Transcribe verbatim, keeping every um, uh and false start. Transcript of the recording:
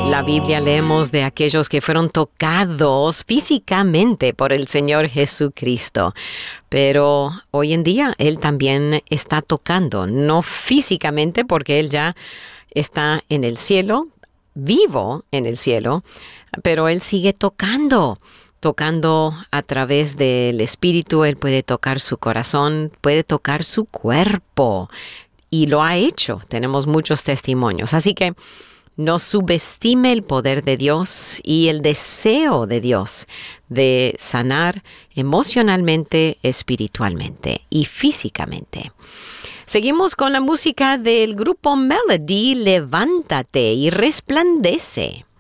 La Biblia leemos de aquellos que fueron tocados físicamente por el Señor Jesucristo. Pero hoy en día Él también está tocando, no físicamente porque Él ya está en el cielo, vivo en el cielo, pero Él sigue tocando. Tocando a través del Espíritu, Él puede tocar su corazón, puede tocar su cuerpo. Y lo ha hecho. Tenemos muchos testimonios. Así que no subestime el poder de Dios y el deseo de Dios de sanar emocionalmente, espiritualmente y físicamente. Seguimos con la música del grupo Melody, Levántate y resplandece.